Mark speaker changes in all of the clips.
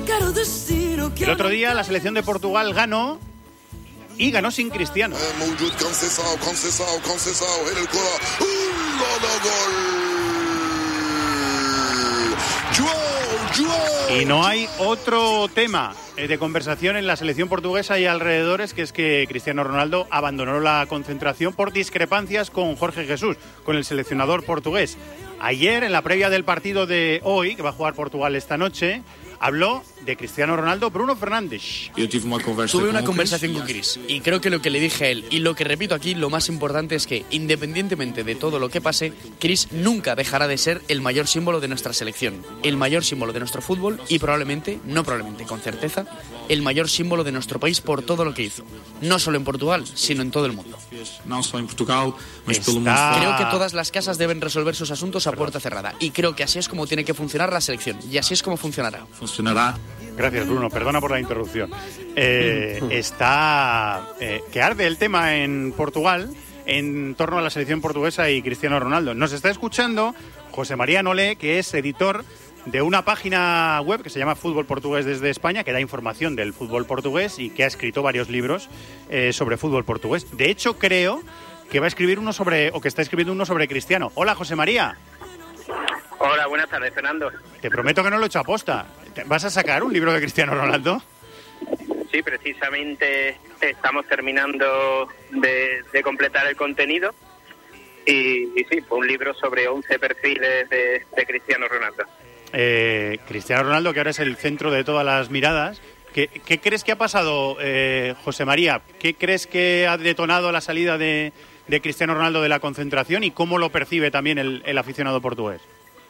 Speaker 1: El otro día la selección de Portugal ganó y ganó sin Cristiano. Y no hay otro tema de conversación en la selección portuguesa y alrededores, que es que Cristiano Ronaldo abandonó la concentración por discrepancias con Jorge Jesús, con el seleccionador portugués. Ayer, en la previa del partido de hoy, que va a jugar Portugal esta noche, habló de Cristiano Ronaldo Bruno Fernández.
Speaker 2: Tuve una conversación con Chris y creo que lo que le dije a él y lo que repito aquí, lo más importante es que independientemente de todo lo que pase, Chris nunca dejará de ser el mayor símbolo de nuestra selección, el mayor símbolo de nuestro fútbol y probablemente, no probablemente, con certeza, el mayor símbolo de nuestro país por todo lo que hizo. No solo en Portugal, sino en todo el mundo. Creo que todas las casas deben resolver sus asuntos a puerta cerrada y creo que así es como tiene que funcionar la selección y así es como funcionará.
Speaker 1: Gracias, Bruno. Perdona por la interrupción. Está que arde el tema en Portugal en torno a la selección portuguesa y Cristiano Ronaldo. Nos está escuchando José María Nolé, que es editor de una página web que se llama Fútbol Portugués desde España, que da información del fútbol portugués y que ha escrito varios libros sobre fútbol portugués. De hecho, creo que va a escribir uno sobre, o que está escribiendo uno sobre Cristiano. Hola, José María.
Speaker 3: Hola, buenas tardes, Fernando.
Speaker 1: Te prometo que no lo he hecho aposta. ¿Vas a sacar un libro de Cristiano Ronaldo?
Speaker 3: Sí, precisamente estamos terminando de completar el contenido y sí, un libro sobre 11 perfiles de Cristiano Ronaldo.
Speaker 1: Cristiano Ronaldo, que ahora es el centro de todas las miradas. ¿Qué crees que ha pasado, José María? ¿Qué crees que ha detonado la salida de Cristiano Ronaldo de la concentración y cómo lo percibe también el aficionado portugués?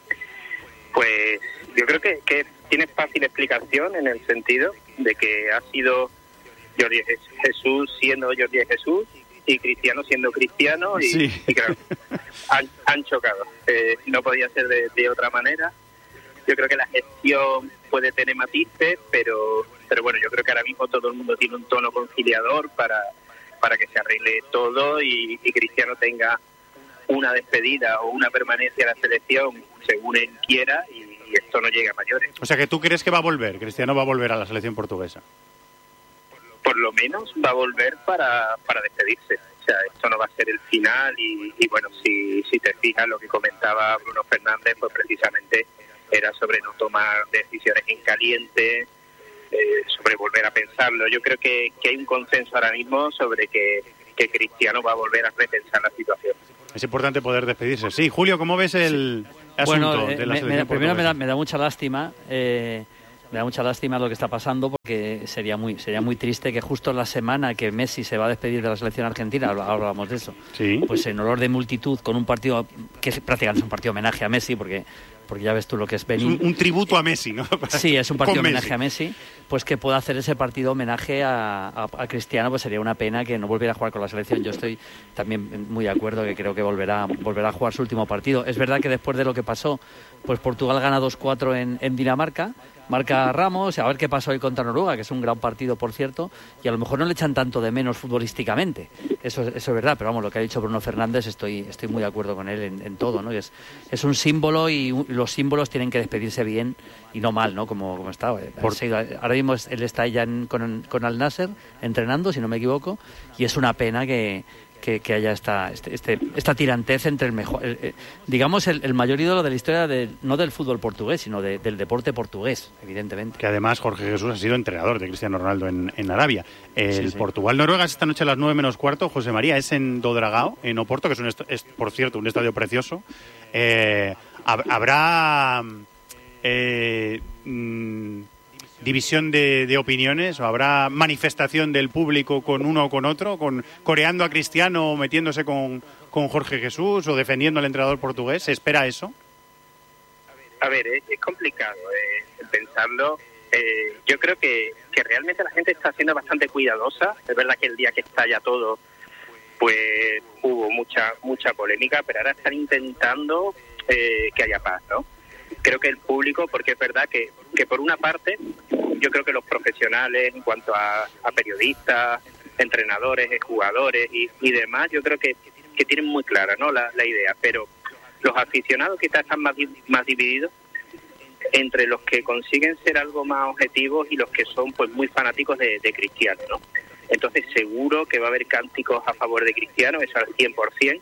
Speaker 3: Pues yo creo que tiene fácil explicación en el sentido de que ha sido Jordi Jesús siendo Jordi Jesús y Cristiano siendo Cristiano y,
Speaker 1: sí.
Speaker 3: Y claro, han chocado. No podía ser de otra manera. Yo creo que la gestión puede tener matices, pero bueno, yo creo que ahora mismo todo el mundo tiene un tono conciliador para que se arregle todo y Cristiano tenga una despedida o una permanencia en la selección según él quiera y esto no llegue a mayores.
Speaker 1: O sea, que tú crees que va a volver, Cristiano va a volver a la selección portuguesa.
Speaker 3: Por lo menos va a volver para despedirse. O sea, esto no va a ser el final y bueno, si te fijas lo que comentaba Bruno Fernández, pues precisamente era sobre no tomar decisiones en caliente, sobre volver a pensarlo. Yo creo que hay un consenso ahora mismo sobre que Cristiano va a volver a repensar la situación.
Speaker 1: Es importante poder despedirse. Sí, Julio, ¿cómo ves el asunto de la selección
Speaker 4: primero
Speaker 1: portuguesa?
Speaker 4: me da mucha lástima. Me da mucha lástima lo que está pasando, porque sería muy triste que justo la semana que Messi se va a despedir de la selección argentina, hablábamos de eso,
Speaker 1: ¿sí?
Speaker 4: Pues en olor de multitud, con un partido que es prácticamente un partido homenaje a Messi, porque ya ves tú lo que es venir.
Speaker 1: Es un tributo a Messi, ¿no?
Speaker 4: Sí, es un partido homenaje a Messi, pues que pueda hacer ese partido homenaje a Cristiano, pues sería una pena que no volviera a jugar con la selección. Yo estoy también muy de acuerdo que creo que volverá a jugar su último partido. Es verdad que después de lo que pasó, pues Portugal gana 2-4 en Dinamarca, marca Ramos, a ver qué pasó hoy contra Noruega, que es un gran partido, por cierto, y a lo mejor no le echan tanto de menos futbolísticamente, eso es verdad, pero vamos, lo que ha dicho Bruno Fernández, estoy muy de acuerdo con él en todo, ¿no? Es un símbolo y los símbolos tienen que despedirse bien y no mal, ¿no? Como está. Ahora mismo él está ya con Al Nasser entrenando, si no me equivoco, y es una pena que haya esta tirantez entre el mejor, digamos el mayor ídolo de la historia no del fútbol portugués, sino del deporte portugués, evidentemente.
Speaker 1: Que además Jorge Jesús ha sido entrenador de Cristiano Ronaldo en Arabia. Sí. Portugal-Noruega es esta noche a las 9:15. José María, es en Do Dragao, en Oporto, que es por cierto un estadio precioso. Habrá división de opiniones, o habrá manifestación del público con uno o con otro, coreando a Cristiano, metiéndose con Jorge Jesús o defendiendo al entrenador portugués. ¿Se espera eso?
Speaker 3: A ver, es complicado pensarlo. Yo creo que realmente la gente está siendo bastante cuidadosa. Es verdad que el día que estalla todo, pues hubo mucha polémica, pero ahora están intentando que haya paz, ¿no? Creo que el público, porque es verdad que por una parte, yo creo que los profesionales en cuanto a periodistas, entrenadores, jugadores y demás, yo creo que tienen muy clara, ¿no? la idea, pero los aficionados quizás están más divididos entre los que consiguen ser algo más objetivos y los que son pues muy fanáticos de Cristiano, ¿no? Entonces seguro que va a haber cánticos a favor de Cristiano, eso al 100%.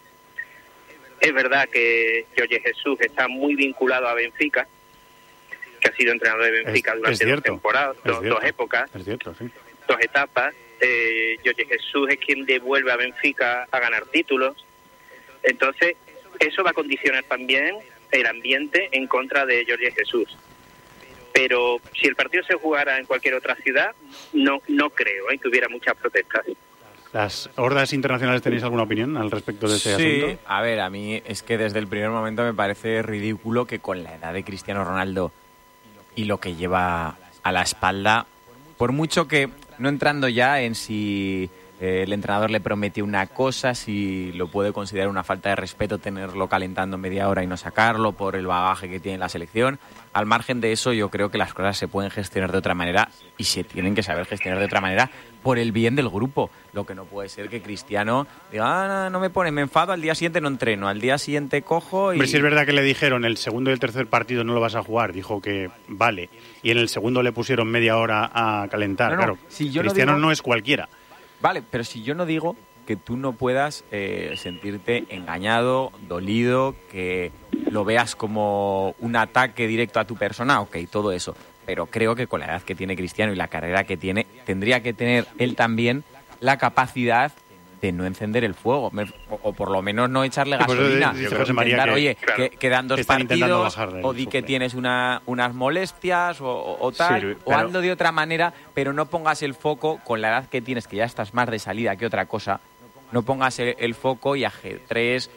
Speaker 3: Es verdad que Jorge Jesús está muy vinculado a Benfica, que ha sido entrenador de Benfica durante 2 temporadas, dos épocas,
Speaker 1: sí.
Speaker 3: 2 etapas. Jorge Jesús es quien devuelve a Benfica a ganar títulos. Entonces eso va a condicionar también el ambiente en contra de Jorge Jesús. Pero si el partido se jugara en cualquier otra ciudad, no creo que hubiera muchas protestas.
Speaker 1: ¿Las hordas internacionales tenéis alguna opinión al respecto de ese asunto?
Speaker 5: Sí, a ver, a mí es que desde el primer momento me parece ridículo que con la edad de Cristiano Ronaldo y lo que lleva a la espalda, por mucho que, no entrando ya en si el entrenador le prometió una cosa, si lo puede considerar una falta de respeto tenerlo calentando media hora y no sacarlo por el bagaje que tiene la selección. Al margen de eso, yo creo que las cosas se pueden gestionar de otra manera y se tienen que saber gestionar de otra manera por el bien del grupo. Lo que no puede ser que Cristiano diga, no me pone, me enfado, al día siguiente no entreno, al día siguiente cojo y...
Speaker 1: Hombre, si es verdad que le dijeron el segundo y el tercer partido no lo vas a jugar, dijo que vale, y en el segundo le pusieron media hora a calentar.
Speaker 5: No,
Speaker 1: claro,
Speaker 5: si yo
Speaker 1: Cristiano
Speaker 5: no digo...
Speaker 1: no es cualquiera.
Speaker 5: Vale, pero si yo no digo que tú no puedas sentirte engañado, dolido, que lo veas como un ataque directo a tu persona, ok, todo eso. Pero creo que con la edad que tiene Cristiano y la carrera que tiene, tendría que tener él también la capacidad de no encender el fuego, o por lo menos no echarle gasolina.
Speaker 1: María,
Speaker 5: oye, quedan 2 partidos, o di que
Speaker 1: sufre.
Speaker 5: tienes unas molestias o tal,
Speaker 6: sí,
Speaker 5: o hazlo de otra manera, pero no pongas el foco con la edad que tienes, que ya estás más de salida que otra cosa, no pongas el foco y ajetres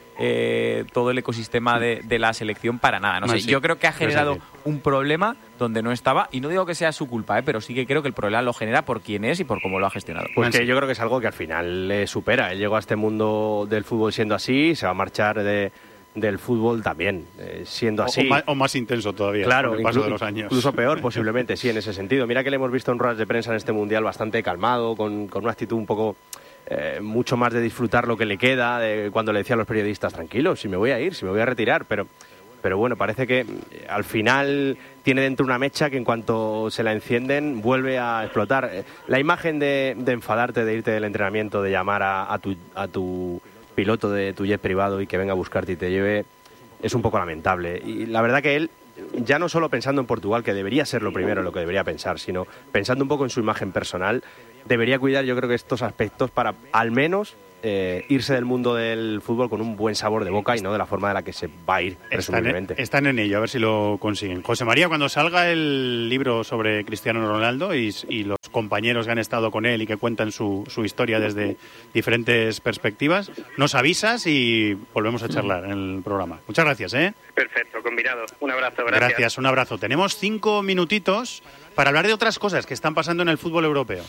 Speaker 5: todo el ecosistema de la selección para nada. No sé,
Speaker 1: sí.
Speaker 5: Yo creo que ha generado un problema donde no estaba, y no digo que sea su culpa, pero sí que creo que el problema lo genera por quién es y por cómo lo ha gestionado.
Speaker 6: Pues que yo creo que es algo que al final le supera. Él llegó a este mundo del fútbol siendo así, se va a marchar del fútbol también, siendo así.
Speaker 1: O más intenso todavía,
Speaker 6: claro,
Speaker 1: con el paso de los años.
Speaker 6: Incluso peor, posiblemente, sí, en ese sentido. Mira que le hemos visto en ruedas de prensa en este Mundial bastante calmado, con una actitud un poco... mucho más de disfrutar lo que le queda, de cuando le decía a los periodistas, tranquilos, si me voy a ir, si me voy a retirar, pero bueno, parece que al final tiene dentro una mecha que en cuanto se la encienden vuelve a explotar. La imagen de enfadarte, de irte del entrenamiento, de llamar a tu piloto de tu jet privado y que venga a buscarte y te lleve, es un poco lamentable. Y la verdad que él, ya no solo pensando en Portugal, que debería ser lo primero en lo que debería pensar, sino pensando un poco en su imagen personal, debería cuidar, yo creo que estos aspectos para al menos irse del mundo del fútbol con un buen sabor de boca y no de la forma de la que se va a ir, presumiblemente.
Speaker 1: Están en ello, a ver si lo consiguen. José María, cuando salga el libro sobre Cristiano Ronaldo y los compañeros que han estado con él y que cuentan su historia desde diferentes perspectivas, nos avisas y volvemos a charlar en el programa. Muchas gracias, ¿eh?
Speaker 3: Perfecto, combinado. Un abrazo,
Speaker 1: Gracias, un abrazo. Tenemos 5 minutitos para hablar de otras cosas que están pasando en el fútbol europeo.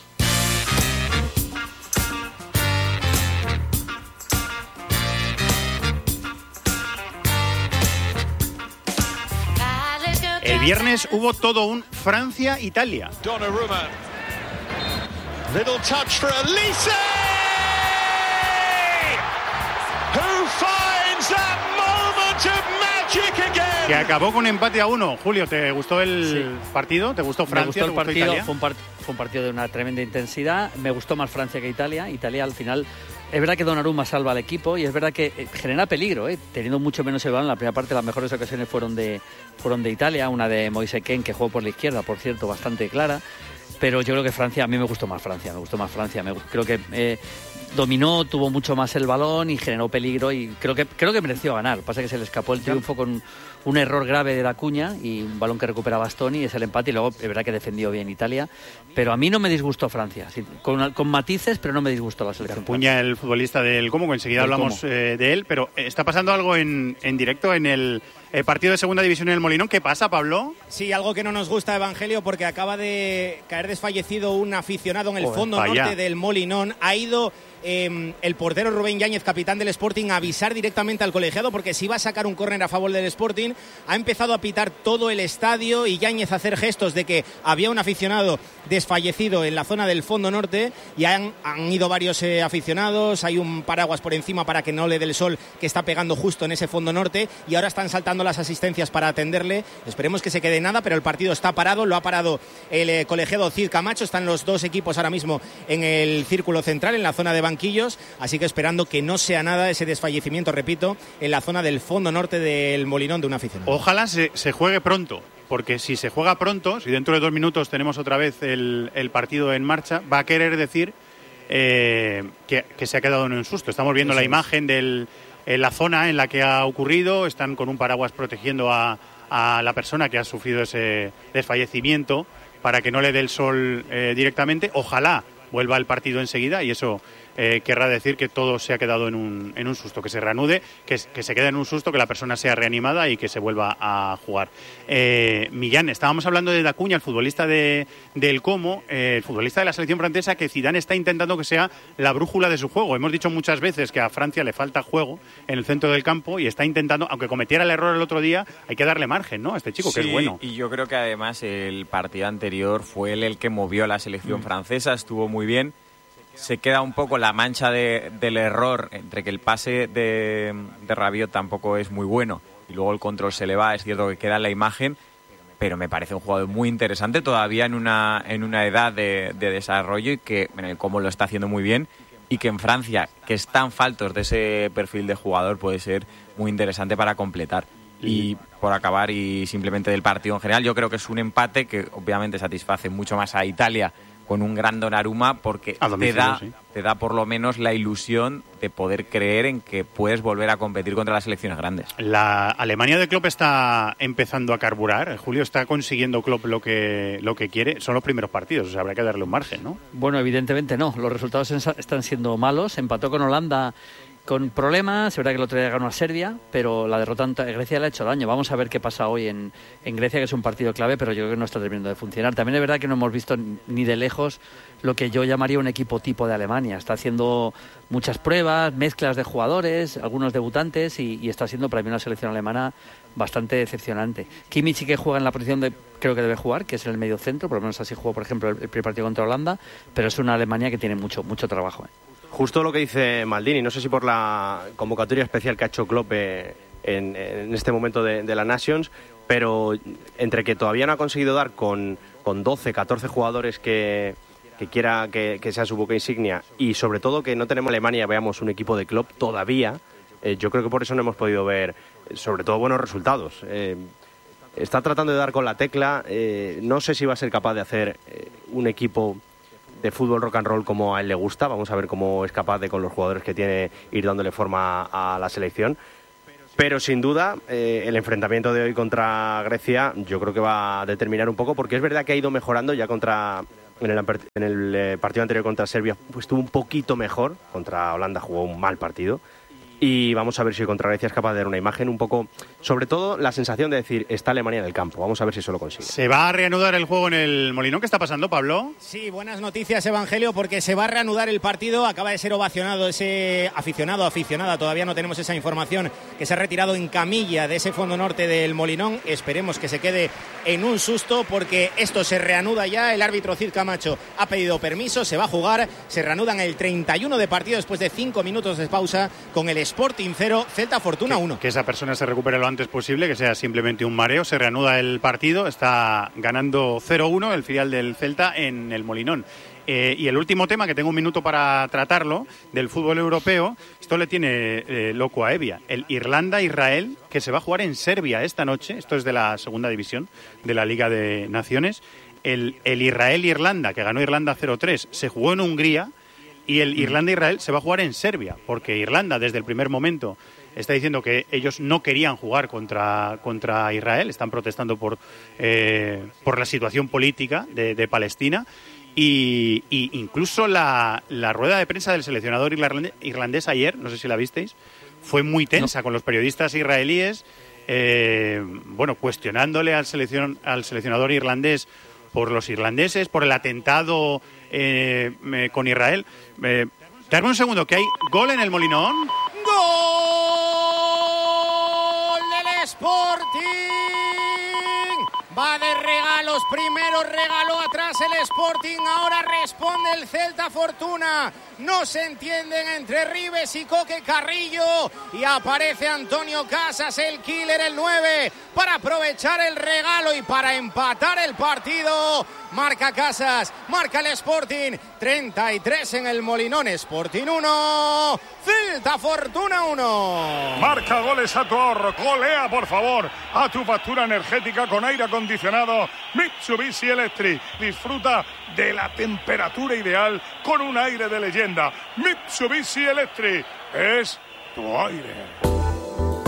Speaker 1: El viernes hubo todo un Francia-Italia.
Speaker 7: Donnarumma. Little touch for Elise! Who finds that moment of magic again?
Speaker 1: Que acabó con empate a 1. Julio, ¿te gustó el partido? ¿Te gustó Francia?
Speaker 4: Me gustó el partido,
Speaker 1: Italia?
Speaker 4: fue un partido de una tremenda intensidad. Me gustó más Francia que Italia. Italia al final... Es verdad que Donnarumma salva al equipo y es verdad que genera peligro, teniendo mucho menos el balón. En la primera parte las mejores ocasiones fueron de Italia, una de Moise Kean, que jugó por la izquierda, por cierto, bastante clara. Pero yo creo que Francia, a mí me gustó más Francia. Creo que dominó, tuvo mucho más el balón y generó peligro y creo que mereció ganar. Pasa que se le escapó el triunfo con un error grave de la Cuña y un balón que recupera Bastoni, es el empate, y luego es verdad que defendió bien Italia, pero a mí no me disgustó Francia, sí, con matices, pero no me disgustó la selección.
Speaker 1: Puña, el futbolista del Como, que enseguida hablamos de él, pero está pasando algo en directo en el partido de segunda división en el Molinón. ¿Qué pasa, Pablo?
Speaker 8: Sí, algo que no nos gusta, Evangelio, porque acaba de caer desfallecido un aficionado en el fondo norte del Molinón. Ha ido el portero Rubén Yáñez, capitán del Sporting, a avisar directamente al colegiado porque se iba a sacar un córner a favor del Sporting. Ha empezado a pitar todo el estadio y Yáñez a hacer gestos de que había un aficionado desfallecido en la zona del fondo norte, y han ido varios aficionados. Hay un paraguas por encima para que no le dé el sol que está pegando justo en ese fondo norte, y ahora están saltando levantando las asistencias para atenderle. Esperemos que se quede nada, pero el partido está parado, lo ha parado el colegiado Cid Camacho. Están los dos equipos ahora mismo en el círculo central, en la zona de banquillos, así que esperando que no sea nada ese desfallecimiento, repito, en la zona del fondo norte del Molinón de un aficionado.
Speaker 1: Ojalá se juegue pronto, porque si se juega pronto, si dentro de 2 minutos tenemos otra vez el partido en marcha, va a querer decir que se ha quedado en un susto. Estamos viendo la imagen en la zona en la que ha ocurrido, están con un paraguas protegiendo a la persona que ha sufrido ese desfallecimiento para que no le dé el sol directamente. Ojalá vuelva el partido enseguida y eso querrá decir que todo se ha quedado en un susto, que se reanude, que se quede en un susto, que la persona sea reanimada y que se vuelva a jugar. Millán, estábamos hablando de Dacuña, el futbolista del Como, el futbolista de la selección francesa, que Zidane está intentando que sea la brújula de su juego. Hemos dicho muchas veces que a Francia le falta juego en el centro del campo y está intentando, aunque cometiera el error el otro día, hay que darle margen, ¿no? A este chico, que es bueno.
Speaker 5: Y yo creo que además el partido anterior fue él el que movió a la selección francesa, estuvo muy bien. Se queda un poco la mancha del error entre que el pase de Rabiot tampoco es muy bueno y luego el control se le va. Es cierto que queda en la imagen, pero me parece un jugador muy interesante todavía en una edad de desarrollo y que en el Como lo está haciendo muy bien, y que en Francia, que están faltos de ese perfil de jugador, puede ser muy interesante para completar. Y por acabar, y simplemente del partido en general, yo creo que es un empate que obviamente satisface mucho más a Italia con un gran Donnarumma, porque te da por lo menos la ilusión de poder creer en que puedes volver a competir contra las selecciones grandes.
Speaker 1: La Alemania de Klopp está empezando a carburar. Julio, está consiguiendo Klopp lo que quiere. Son los primeros partidos, o sea, habrá que darle un margen, ¿no?
Speaker 4: Bueno, evidentemente no. Los resultados están siendo malos. Empató con Holanda con problemas, es verdad que el otro día ganó a Serbia, pero la derrota ante Grecia le ha hecho daño. Vamos a ver qué pasa hoy en Grecia, que es un partido clave, pero yo creo que no está terminando de funcionar. También es verdad que no hemos visto ni de lejos lo que yo llamaría un equipo tipo de Alemania. Está haciendo muchas pruebas, mezclas de jugadores, algunos debutantes, y está siendo para mí una selección alemana bastante decepcionante. Kimmich sí que juega en la posición de creo que debe jugar, que es en el medio centro, por lo menos así jugó, por ejemplo, el primer partido contra Holanda, pero es una Alemania que tiene mucho trabajo.
Speaker 6: Justo lo que dice Maldini, no sé si por la convocatoria especial que ha hecho Klopp en este momento de la Nations, pero entre que todavía no ha conseguido dar con 12, 14 jugadores que quiera que sea su buque insignia, y sobre todo que no tenemos en Alemania, veamos un equipo de Klopp todavía, yo creo que por eso no hemos podido ver sobre todo buenos resultados. Está tratando de dar con la tecla, no sé si va a ser capaz de hacer un equipo de fútbol rock and roll como a él le gusta. Vamos a ver cómo es capaz de, con los jugadores que tiene, ir dándole forma a la selección. Pero sin duda el enfrentamiento de hoy contra Grecia yo creo que va a determinar un poco, porque es verdad que ha ido mejorando ya en el partido anterior contra Serbia, pues estuvo un poquito mejor. Contra Holanda jugó un mal partido. Y vamos a ver si contra Grecia es capaz de dar una imagen un poco, sobre todo la sensación de decir, está Alemania en el campo. Vamos a ver si eso lo consigue.
Speaker 1: ¿Se va a reanudar el juego en el Molinón? ¿Qué está pasando, Pablo?
Speaker 8: Sí, buenas noticias, Evangelio, porque se va a reanudar el partido. Acaba de ser ovacionado ese aficionada, todavía no tenemos esa información, que se ha retirado en camilla de ese fondo norte del Molinón. Esperemos que se quede en un susto, porque esto se reanuda ya. El árbitro Cid Camacho ha pedido permiso, se va a jugar. Se reanudan el 31 de partido después de 5 minutos de pausa, con el Sporting 0, Celta Fortuna 1.
Speaker 1: Que esa persona se recupere lo antes posible, que sea simplemente un mareo. Se reanuda el partido, está ganando 0-1 el filial del Celta en el Molinón. Y el último tema, que tengo un minuto para tratarlo, del fútbol europeo, esto le tiene loco a Evia. El Irlanda-Israel, que se va a jugar en Serbia esta noche. Esto es de la segunda división de la Liga de Naciones. El Israel-Irlanda, que ganó Irlanda 0-3, se jugó en Hungría. Y el Irlanda-Israel se va a jugar en Serbia, porque Irlanda desde el primer momento está diciendo que ellos no querían jugar contra Israel, están protestando por la situación política de Palestina. Y incluso la rueda de prensa del seleccionador irlandés ayer, no sé si la visteis, fue muy tensa, con los periodistas israelíes, cuestionándole al seleccionador irlandés por los irlandeses, por el atentado con Israel. Dame un segundo, que hay gol en el Molinón.
Speaker 8: ¡Gol del Sporting! Va de regalos, primero regaló atrás el Sporting, ahora responde el Celta Fortuna. No se entienden entre Ribes y Coque Carrillo y aparece Antonio Casas, el killer, el 9, para aprovechar el regalo y para empatar el partido. Marca Casas, marca el Sporting, 33 en el Molinón, Sporting 1, Celta Fortuna 1.
Speaker 9: Marca goles a tu ahorro, golea por favor a tu factura energética con aire acondicionado Mitsubishi Electric. Disfruta de la temperatura ideal con un aire de leyenda. Mitsubishi Electric es tu aire.